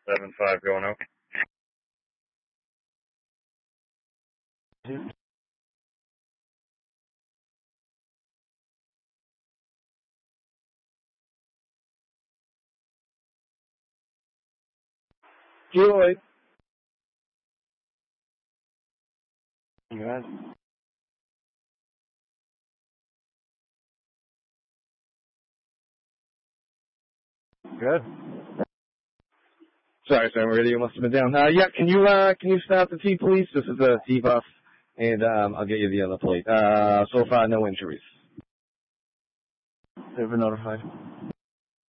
7-5 going out. Joy. Good. Good. Sorry, radio must have been down. Yeah, can you stop the T, please? This is a T buff, and I'll get you the other plate. So far, no injuries. They've been notified.